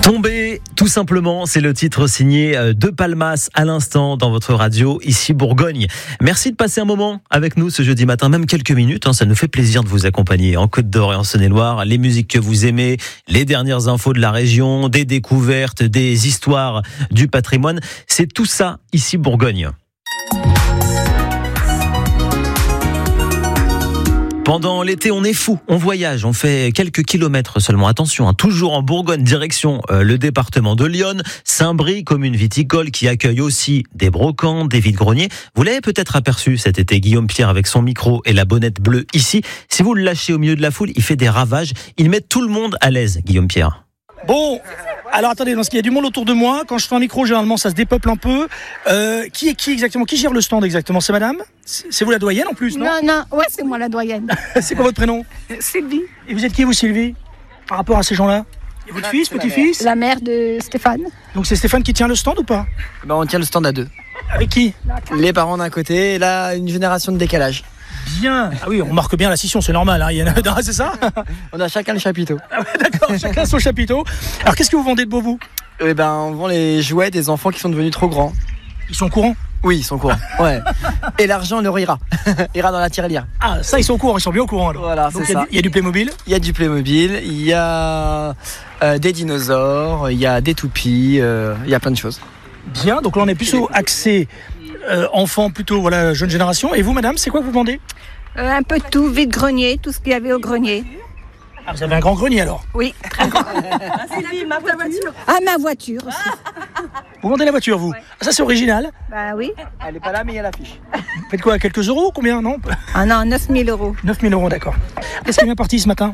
Tomber, tout simplement, c'est le titre signé de Palmas à l'instant dans votre radio, ici Bourgogne. Merci de passer un moment avec nous ce jeudi matin, même quelques minutes. Ça nous fait plaisir de vous accompagner en Côte d'Or et en Saône-et-Loire. Les musiques que vous aimez, les dernières infos de la région, des découvertes, des histoires du patrimoine. C'est tout ça ici Bourgogne. Pendant l'été, on est fou, on voyage, on fait quelques kilomètres seulement. Attention, toujours en Bourgogne, direction le département de l'Yonne, Saint-Brie, commune viticole qui accueille aussi des brocantes, des vide-greniers. Vous l'avez peut-être aperçu cet été, Guillaume Pierre avec son micro et la bonnette bleue ici. Si vous le lâchez au milieu de la foule, il fait des ravages. Il met tout le monde à l'aise, Guillaume Pierre. Bon, alors attendez, parce qu'il y a du monde autour de moi. Quand je fais un micro, généralement, ça se dépeuple un peu. Qui est qui exactement ? Qui gère le stand exactement ? C'est madame ? C'est vous la doyenne en plus, non ? Non, ouais, c'est moi la doyenne. C'est quoi votre prénom ? Sylvie. Et vous êtes qui, vous, Sylvie ? Par rapport à ces gens-là ? Et votre fils, petit-fils ? La mère de Stéphane. Donc c'est Stéphane qui tient le stand ou pas ? On tient le stand à deux. Avec qui ? Les parents d'un côté et là, une génération de décalage. Bien. Ah oui, on marque bien la scission, c'est normal. Hein. Il y en a... c'est ça ? On a chacun le chapiteau. Ah ouais, d'accord, chacun son chapiteau. Alors qu'est-ce que vous vendez de beau, vous ? On vend les jouets des enfants qui sont devenus trop grands. Ils sont courants ? Oui, ils sont courants. Ouais. Et l'argent leur ira. Ira dans la tirelire. Ah, ça, ils sont courants, ils sont bien au courant alors. Voilà, donc c'est ça. Il y a du Playmobil ? Il y a du Playmobil, il y a des dinosaures, il y a des toupies, il y a plein de choses. Bien, donc là on est plus au accès enfant, plutôt voilà, jeune génération. Et vous, madame, c'est quoi que vous vendez ? Un peu de tout, vide-grenier, tout ce qu'il y avait au grenier. Ah, vous avez un grand grenier alors ? Oui, très grand. Sylvie, ma voiture. Ah, ma voiture aussi. Vous vendez la voiture, vous ? Ah, ça, c'est original. Bah oui. Elle est pas là, mais il y a l'affiche. Vous faites quoi ? Quelques euros ? Combien ? Non ? Ah non, 9 000 €. 9 000 €, d'accord. Qu'est-ce qui est bien parti ce matin ?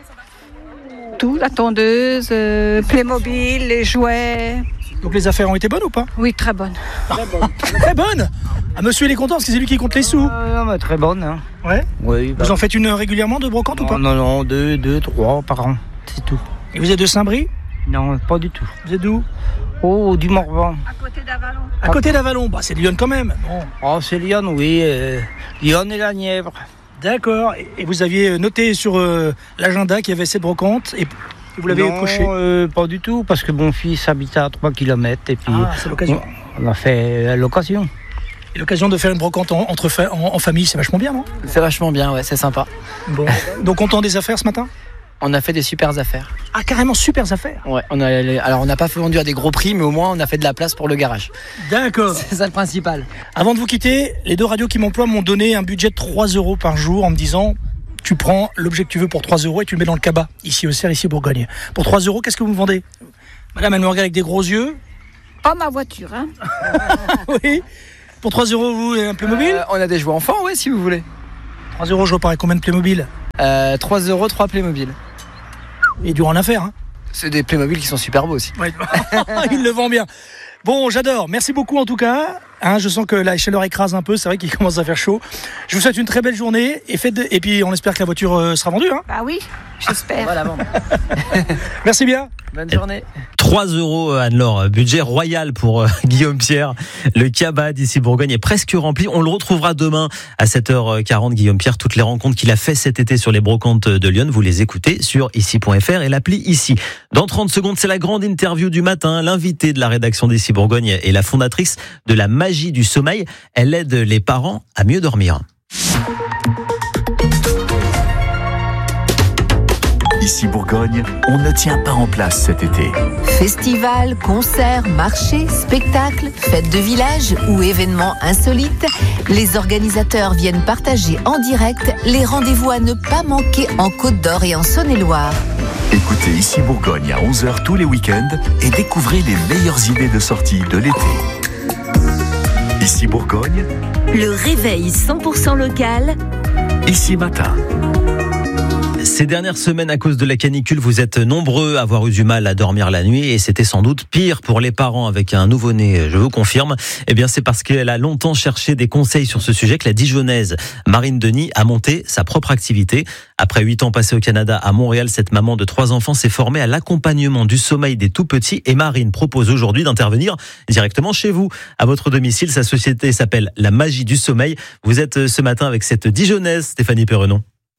Tout, la tondeuse, Playmobil, les jouets. Donc les affaires ont été bonnes ou pas ? Oui, très bonne. Très bonnes ? Ah, monsieur, il est content parce que c'est lui qui compte les sous. Non, mais très bonne. Hein. Ouais ? Oui. Vous en faites une régulièrement de brocante ou pas ? Non, 2, 3 par an, c'est tout. Et vous êtes de Saint-Brie ? Non, pas du tout. Vous êtes d'où ? Oh, du Morvan. À côté d'Avalon. À côté d'Avalon. Bah, c'est Lyon quand même. Bon. Oh, c'est Lyon, oui. Lyon et la Nièvre. D'accord. Et vous aviez noté sur l'agenda qu'il y avait cette brocante et vous l'avez coché ? Pas du tout, parce que mon fils habite à 3 km et puis c'est l'occasion. On a fait l'occasion. Et l'occasion de faire une brocante en famille, c'est vachement bien, non ? C'est vachement bien, ouais, c'est sympa. Bon. Donc content des affaires ce matin ? On a fait des super affaires. Ah, carrément super affaires ? Ouais, on n'a pas vendu à des gros prix, mais au moins on a fait de la place pour le garage. D'accord. C'est ça le principal. Avant de vous quitter, les deux radios qui m'emploient m'ont donné un budget de 3 € par jour en me disant... Tu prends l'objet que tu veux pour 3 € et tu le mets dans le cabas, ici au Cerf, ici Bourgogne. Pour 3 €, qu'est-ce que vous me vendez ? Madame, elle me regarde avec des gros yeux. Pas ma voiture, hein. Oui. Pour 3 €, vous, un Playmobil ? On a des jouets enfants, ouais, si vous voulez. 3 €, je vois pas, combien de Playmobil ? 3 €, 3 Playmobil. Et du en affaire, hein. C'est des Playmobil qui sont super beaux aussi. Ouais. Il le vend bien. Bon, j'adore. Merci beaucoup en tout cas. Je sens que la chaleur écrase un peu. C'est vrai qu'il commence à faire chaud. Je vous souhaite une très belle journée. Et puis, on espère que la voiture sera vendue. Hein. Bah oui, j'espère. Voilà, bon. Merci bien. Bonne journée. 3 € Anne-Laure, budget royal pour Guillaume Pierre. Le cabas d'ici Bourgogne est presque rempli. On le retrouvera demain à 7h40. Guillaume Pierre, toutes les rencontres qu'il a fait cet été sur les brocantes de Lyon, vous les écoutez sur ici.fr et l'appli ici. Dans 30 secondes, c'est la grande interview du matin. L'invitée de la rédaction d'ici Bourgogne est la fondatrice de la magie du sommeil. Elle aide les parents à mieux dormir. Ici Bourgogne, on ne tient pas en place cet été. Festivals, concerts, marchés, spectacles, fêtes de village ou événements insolites, les organisateurs viennent partager en direct les rendez-vous à ne pas manquer en Côte d'Or et en Saône-et-Loire. Écoutez Ici Bourgogne à 11h tous les week-ends et découvrez les meilleures idées de sortie de l'été. Ici Bourgogne, le réveil 100% local. Ici Matin. Ces dernières semaines, à cause de la canicule, vous êtes nombreux à avoir eu du mal à dormir la nuit et c'était sans doute pire pour les parents avec un nouveau-né, je vous confirme. Eh bien, c'est parce qu'elle a longtemps cherché des conseils sur ce sujet que la Dijonnaise Marine Denis a monté sa propre activité. Après 8 ans passés au Canada, à Montréal, cette maman de 3 enfants s'est formée à l'accompagnement du sommeil des tout-petits et Marine propose aujourd'hui d'intervenir directement chez vous, à votre domicile. Sa société s'appelle La Magie du Sommeil. Vous êtes ce matin avec cette Dijonnaise, Stéphanie Perrenon.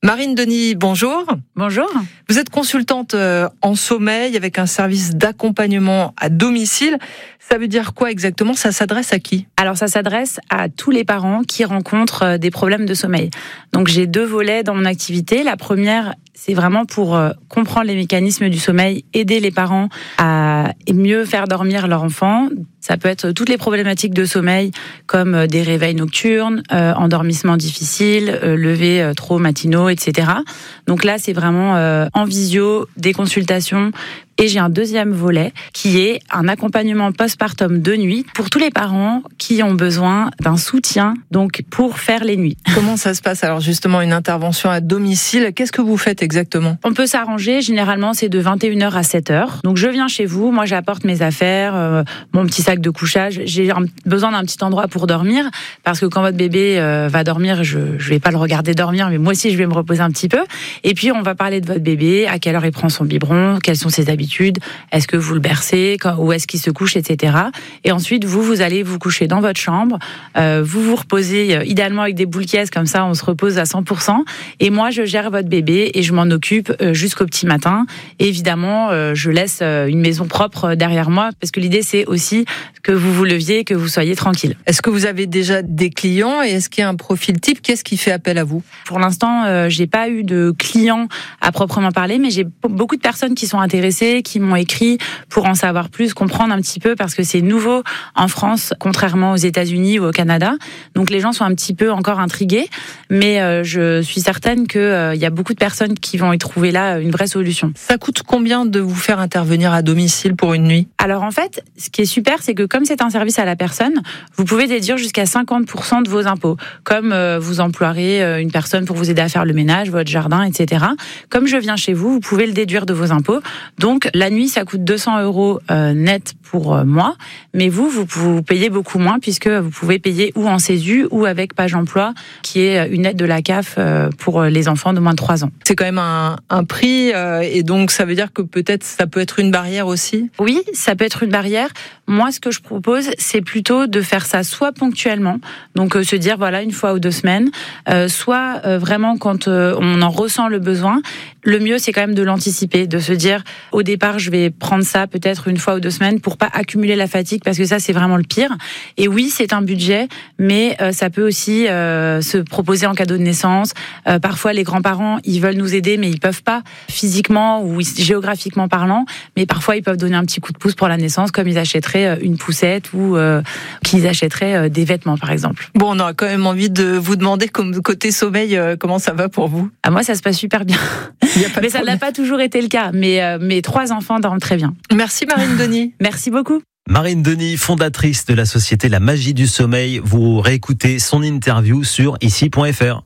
Marine Denis, bonjour. Bonjour. Vous êtes consultante en sommeil avec un service d'accompagnement à domicile. Ça veut dire quoi exactement ? Ça s'adresse à qui ? Alors ça s'adresse à tous les parents qui rencontrent des problèmes de sommeil. Donc j'ai 2 volets dans mon activité. La première, c'est vraiment pour comprendre les mécanismes du sommeil, aider les parents à mieux faire dormir leur enfant. Ça peut être toutes les problématiques de sommeil, comme des réveils nocturnes, endormissement difficile, levers trop matinaux, etc. Donc là, c'est vraiment en visio, des consultations. Et j'ai un deuxième volet qui est un accompagnement postpartum de nuit pour tous les parents qui ont besoin d'un soutien donc pour faire les nuits. Comment ça se passe alors justement une intervention à domicile ? Qu'est-ce que vous faites exactement ? On peut s'arranger, généralement c'est de 21h à 7h. Donc je viens chez vous, moi j'apporte mes affaires, mon petit sac de couchage. J'ai besoin d'un petit endroit pour dormir parce que quand votre bébé va dormir, je vais pas le regarder dormir, mais moi aussi je vais me reposer un petit peu. Et puis on va parler de votre bébé, à quelle heure il prend son biberon, quelles sont ses habitudes. Est-ce que vous le bercez, où est-ce qu'il se couche, etc. Et ensuite, vous allez vous coucher dans votre chambre, vous vous reposez idéalement avec des boules caisses, comme ça on se repose à 100%. Et moi, je gère votre bébé et je m'en occupe jusqu'au petit matin. Et évidemment, je laisse une maison propre derrière moi, parce que l'idée, c'est aussi que vous vous leviez, que vous soyez tranquille. Est-ce que vous avez déjà des clients et est-ce qu'il y a un profil type ? Qu'est-ce qui fait appel à vous ? Pour l'instant, j'ai pas eu de clients à proprement parler, mais j'ai beaucoup de personnes qui sont intéressées, qui m'ont écrit pour en savoir plus, comprendre un petit peu, parce que c'est nouveau en France, contrairement aux États-Unis ou au Canada. Donc les gens sont un petit peu encore intrigués, mais je suis certaine qu'il y a beaucoup de personnes qui vont y trouver là une vraie solution. Ça coûte combien de vous faire intervenir à domicile pour une nuit ? Alors en fait, ce qui est super, c'est que comme c'est un service à la personne, vous pouvez déduire jusqu'à 50% de vos impôts. Comme vous emploierez une personne pour vous aider à faire le ménage, votre jardin, etc. Comme je viens chez vous, vous pouvez le déduire de vos impôts. Donc la nuit, ça coûte 200 € net pour moi, mais vous payez beaucoup moins puisque vous pouvez payer ou en CESU ou avec Page Emploi, qui est une aide de la CAF pour les enfants de moins de 3 ans. C'est quand même un prix et donc ça veut dire que peut-être ça peut être une barrière aussi ? Oui, ça peut être une barrière. Moi, ce que je propose, c'est plutôt de faire ça soit ponctuellement, donc se dire voilà 1 fois ou 2 semaines, soit vraiment quand on en ressent le besoin. Le mieux, c'est quand même de l'anticiper, de se dire au départ, je vais prendre ça peut-être 1 fois ou 2 semaines pour pas accumuler la fatigue, parce que ça, c'est vraiment le pire. Et oui, c'est un budget, mais ça peut aussi se proposer en cadeau de naissance. Parfois, les grands-parents, ils veulent nous aider, mais ils peuvent pas physiquement ou géographiquement parlant. Mais parfois, ils peuvent donner un petit coup de pouce pour la naissance, comme ils achèteraient une poussette ou qu'ils achèteraient des vêtements, par exemple. Bon, on aura quand même envie de vous demander, comme côté sommeil, comment ça va pour vous ? Moi, ça se passe super bien. Mais ça n'a pas toujours été le cas. Mais mes 3 enfants dorment très bien. Merci Marine Denis. Merci beaucoup. Marine Denis, fondatrice de la société La Magie du Sommeil. Vous réécoutez son interview sur ici.fr.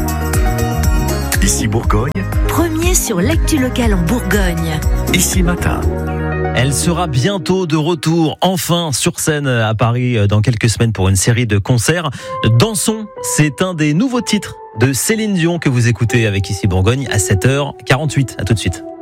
Ici Bourgogne. Premier sur l'actu locale en Bourgogne. Ici Matin. Elle sera bientôt de retour, enfin, sur scène à Paris dans quelques semaines pour une série de concerts. Dansons, c'est un des nouveaux titres de Céline Dion que vous écoutez avec Ici Bourgogne à 7h48. À tout de suite.